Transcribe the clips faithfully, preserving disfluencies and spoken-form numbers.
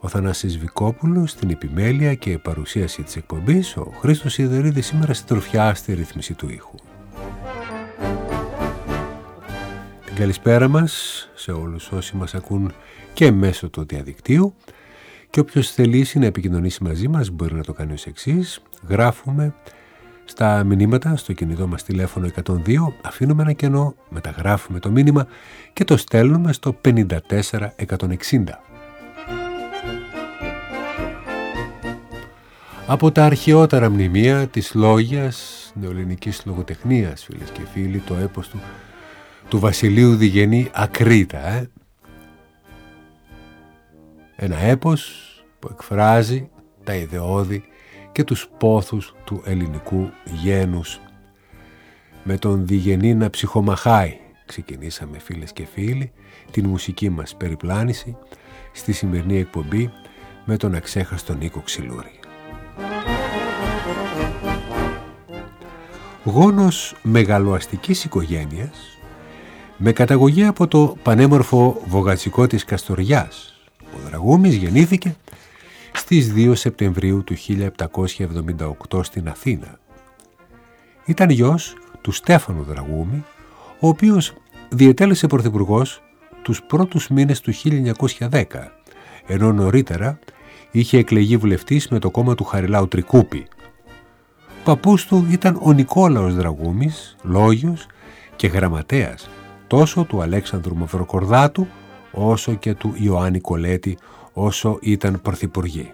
Ο Θανάσης Βικόπουλος στην επιμέλεια και παρουσίαση της εκπομπής, ο Χρήστος Σιδερίδης σήμερα στη τροφιά στη ρύθμιση του ήχου. Την καλησπέρα μας σε όλους όσοι μας ακούν και μέσω του διαδικτύου, και όποιος θελήσει να επικοινωνήσει μαζί μας μπορεί να το κάνει ως εξής. Γράφουμε στα μηνύματα στο κινητό μας τηλέφωνο εκατόν δύο, αφήνουμε ένα κενό, μεταγράφουμε το μήνυμα και το στέλνουμε στο πενήντα τέσσερα εκατόν εξήντα. Από τα αρχαιότερα μνημεία της λόγιας νεοελληνικής λογοτεχνίας, φίλες και φίλοι, το έπος του, του Βασιλείου Διγενή Ακρίτα. Ε? Ένα έπος που εκφράζει τα ιδεώδη και τους πόθους του ελληνικού γένους. Με τον Διγενή να ψυχομαχάει ξεκινήσαμε, φίλες και φίλοι, την μουσική μας περιπλάνηση στη σημερινή εκπομπή με τον αξέχαστο Νίκο Ξυλούρη. Γόνος μεγαλοαστικής οικογένειας, με καταγωγή από το πανέμορφο Βογατσικό της Καστοριάς, ο Δραγούμης γεννήθηκε στις δύο Σεπτεμβρίου του χίλια επτακόσια εβδομήντα οκτώ στην Αθήνα. Ήταν γιος του Στέφανου Δραγούμη, ο οποίος διετέλεσε πρωθυπουργός τους πρώτους μήνες του χίλια εννιακόσια δέκα, ενώ νωρίτερα είχε εκλεγεί βουλευτής με το κόμμα του Χαριλάου Τρικούπη. Παππούς του ήταν ο Νικόλαος Δραγούμης, λόγιος και γραμματέας τόσο του Αλέξανδρου Μαυροκορδάτου όσο και του Ιωάννη Κολέτη όσο ήταν πρωθυπουργοί.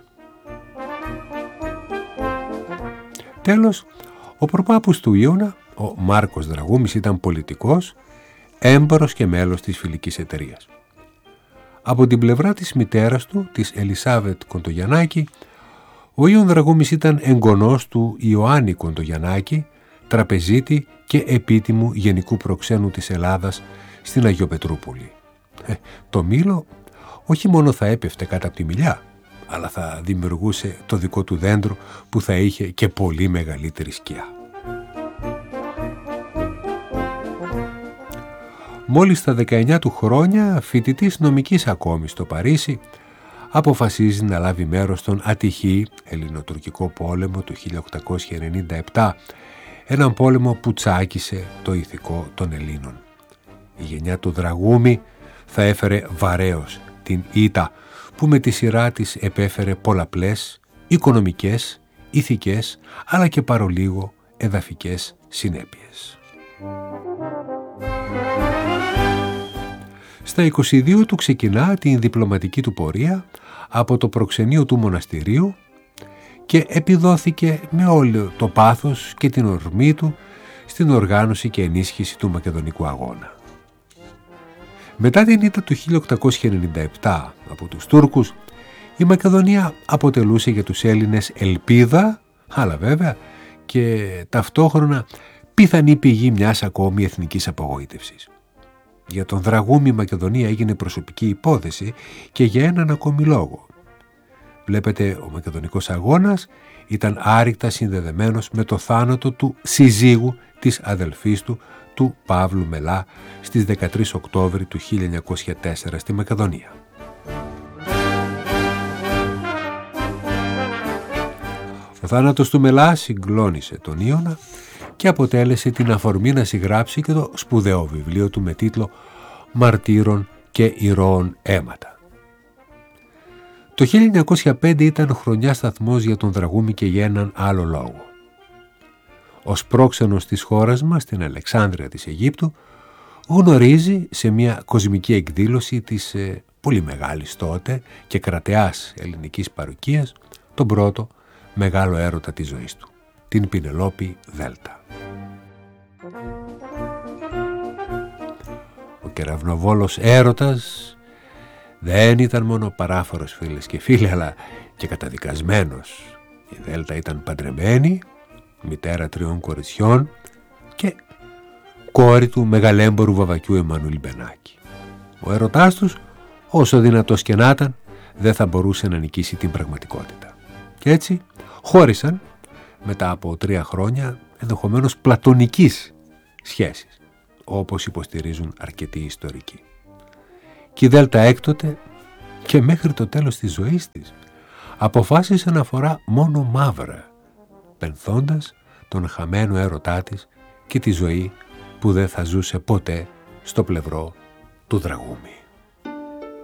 Τέλος, ο προπάπους του Ιώνα, ο Μάρκος Δραγούμης, ήταν πολιτικός, έμπορος και μέλος της Φιλικής Εταιρείας. Από την πλευρά της μητέρας του, της Ελισάβετ Κοντογιαννάκη, ο Ιων Δραγούμης ήταν εγγονός του Ιωάννη Κοντογιαννάκη, τραπεζίτη και επίτιμου γενικού προξένου της Ελλάδας στην Αγιοπετρούπολη. Ε, το μήλο όχι μόνο θα έπεφτε κάτω από τη μιλιά, αλλά θα δημιουργούσε το δικό του δέντρο που θα είχε και πολύ μεγαλύτερη σκιά. Μόλις στα δεκαεννιά του χρόνια, φοιτητής νομικής ακόμη στο Παρίσι, αποφασίζει να λάβει μέρος στον ατυχή ελληνοτουρκικό πόλεμο του χίλια οκτακόσια ενενήντα επτά, έναν πόλεμο που τσάκισε το ηθικό των Ελλήνων. Η γενιά του Δραγούμη θα έφερε βαρέως την ήττα που με τη σειρά της επέφερε πολλαπλές οικονομικές, ηθικές αλλά και παρολίγο εδαφικές συνέπειες. Στα είκοσι δύο του ξεκινά την διπλωματική του πορεία από το προξενείο του μοναστηρίου και επιδόθηκε με όλο το πάθος και την ορμή του στην οργάνωση και ενίσχυση του Μακεδονικού αγώνα. Μετά την ήττα του χίλια οκτακόσια ενενήντα επτά από τους Τούρκους, η Μακεδονία αποτελούσε για τους Έλληνες ελπίδα, αλλά βέβαια και ταυτόχρονα πιθανή πηγή μιας ακόμη εθνικής απογοήτευσης. Για τον Δραγούμη η Μακεδονία έγινε προσωπική υπόθεση και για έναν ακόμη λόγο. Βλέπετε, ο Μακεδονικός αγώνας ήταν άρρηκτα συνδεδεμένος με το θάνατο του συζύγου της αδελφής του, του Παύλου Μελά, στις δεκατρείς Οκτώβρη του χίλια εννιακόσια τέσσερα στη Μακεδονία. Ο θάνατος του Μελά συγκλώνησε τον Ιώνα και αποτέλεσε την αφορμή να συγγράψει και το σπουδαίο βιβλίο του με τίτλο «Μαρτύρων και ηρώων αίματα». Το χίλια εννιακόσια πέντε ήταν χρονιά σταθμός για τον Δραγούμη και για έναν άλλο λόγο. Ως πρόξενος της χώρας μας, στην Αλεξάνδρεια της Αιγύπτου, γνωρίζει σε μια κοσμική εκδήλωση της ε, πολύ μεγάλης τότε και κρατεάς ελληνικής παροικίας τον πρώτο μεγάλο έρωτα της ζωής του, την Πινελόπη Δέλτα. Ο κεραυνοβόλος έρωτας δεν ήταν μόνο παράφορος, φίλες και φίλοι, αλλά και καταδικασμένος. Η Δέλτα ήταν παντρεμένη, μητέρα τριών κοριτσιών και κόρη του μεγαλέμπορου βαβακιού Εμμανουήλ Μπενάκη. Ο έρωτάς τους, όσο δυνατός και να ήταν, δεν θα μπορούσε να νικήσει την πραγματικότητα. Και έτσι χώρισαν μετά από τρία χρόνια ενδεχομένως πλατωνικής σχέσης, όπως υποστηρίζουν αρκετοί ιστορικοί. Και η Δέλτα έκτοτε και μέχρι το τέλος της ζωής της αποφάσισε να φορά μόνο μαύρα, πενθώντας τον χαμένο έρωτά της και τη ζωή που δεν θα ζούσε ποτέ στο πλευρό του Δραγούμη.